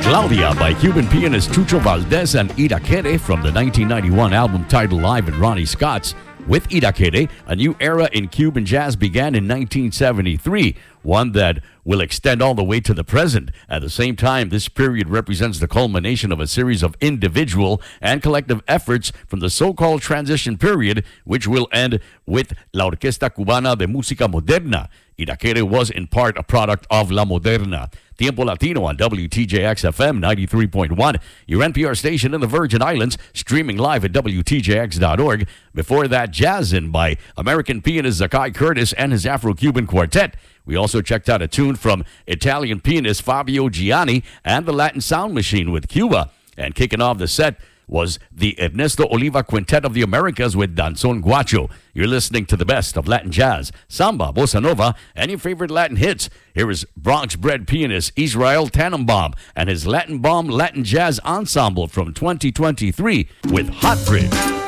Claudia by Cuban pianist Chucho Valdez and Irakere from the 1991 album titled Live at Ronnie Scott's. With Irakere, a new era in Cuban jazz began in 1973, one that will extend all the way to the present. At the same time, this period represents the culmination of a series of individual and collective efforts from the so-called transition period, which will end with La Orquesta Cubana de Música Moderna. Irakere was in part a product of La Moderna. Tiempo Latino on WTJX-FM 93.1, your NPR station in the Virgin Islands, streaming live at WTJX.org. Before that, Jazzin' by American pianist Zakai Curtis and his Afro-Cuban quartet. We also checked out a tune from Italian pianist Fabio Gianni and the Latin Sound Machine with Cuba. And kicking off the set was the Ernesto Oliva Quintet of the Americas with Danzón Guacho. You're listening to the best of Latin jazz, samba, bossa nova, and your favorite Latin hits. Here is Bronx-bred pianist Israel Tannenbaum and his Latin Bomb Latin Jazz Ensemble from 2023 with Hot Bridge.